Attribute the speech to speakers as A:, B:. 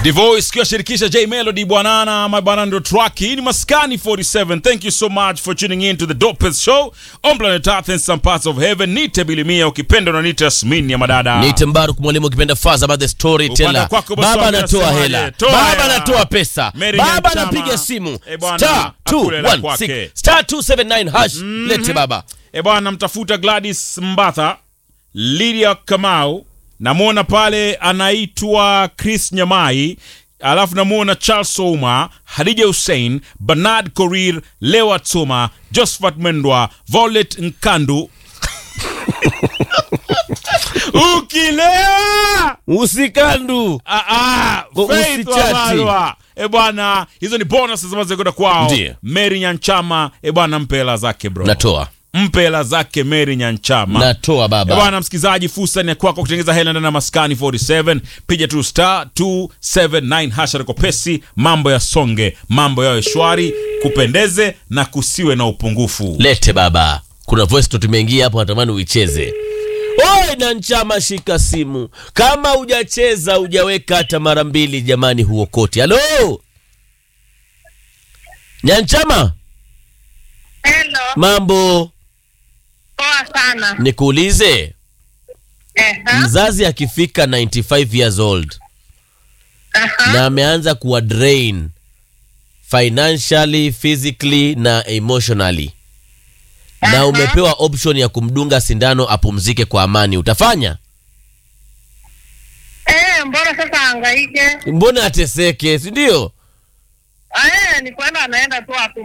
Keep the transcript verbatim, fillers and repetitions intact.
A: The Voice kiwa shirikisha J Melody bwanana my banando track. Hii ni Maskani forty-seven. Thank you so much for tuning in to the dopest show on planet Earth and some parts of heaven. Nite Bilimia ukipenda na nite Asmini ya madada.
B: Nite Mbaruku mwalimu ukipenda Faza about the storyteller. Baba anatoa hela. Baba anatoa pesa. Baba anapiga simu. Star two one six star two seven nine hash. Mm-hmm. Lete baba.
A: E bwana mtafuta Gladys Mbatha, Lydia Kamau, namuona pale anaitwa Chris Nyamai, alafu namuona Charles Souma, Hadija Hussein, Bernard Korir, Lewa Tsuma, Josephat Mendwa, Violet Nkandu. Ukilewa
B: usikandu
A: ah ah Faith Wamalwa. E bwana hizo ni bonuses ambazo zikoda kwao. Mary Nyanchama e bwana mpela zake bro.
B: Natoa
A: Mpela zake Mary Nyanchama.
B: Natoa baba.
A: E bwana msikizaji, fursa ni kwako kutengeza hela ndani ya Maskani forty-seven. Piga tu star two seven nine hasha rekopesi, mambo ya songe, mambo yawe shwari, kupendeze na kusiwe na upungufu.
B: Lete baba. Kuna voice to tumeingia hapo natamani uicheze. Oi Nyanchama shika simu. Kama hujacheza hujaweka hata mara mbili jamani huokoti. Hello. Nyanchama.
C: Hello.
B: Mambo.
C: Poa sana.
B: Nikuulize.
C: Eh,
B: mzazi akifika ninety-five years old
C: uh-huh.
B: na ameanza kuwa drain financially, physically na emotionally. Uh-huh. Na umepewa option ya kumdunga sindano apumzike kwa amani, utafanya?
C: Eh, mbona sasa hangaike?
B: Mbona ateseke, si ndio?
C: Eh, ni kwenda anaenda tu hapo.